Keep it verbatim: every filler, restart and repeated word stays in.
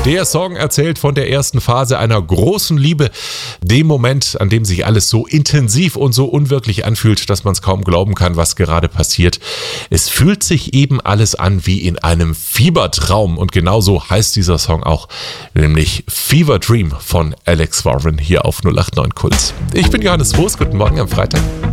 Der Song erzählt von der ersten Phase einer großen Liebe, dem Moment, an dem sich alles so intensiv und so unwirklich anfühlt, dass man es kaum glauben kann, was gerade passiert. Es fühlt sich eben alles an wie in einem Fiebertraum und genauso heißt dieser Song auch, nämlich Fever Dream von Alex Warren hier auf null acht neun Kult. Ich bin Johannes Voß, guten Morgen am Freitag.